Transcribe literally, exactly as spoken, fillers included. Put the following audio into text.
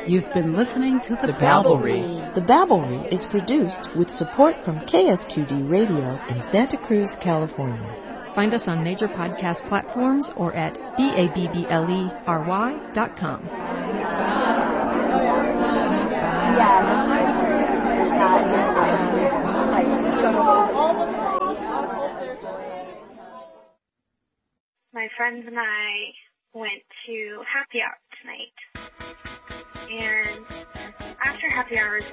You've been listening to The Babblery. The Babblery is produced with support from K S Q D Radio in Santa Cruz, California. Find us on major podcast platforms or at babblery dot com. My friends and I went to happy hour tonight. And after happy hours,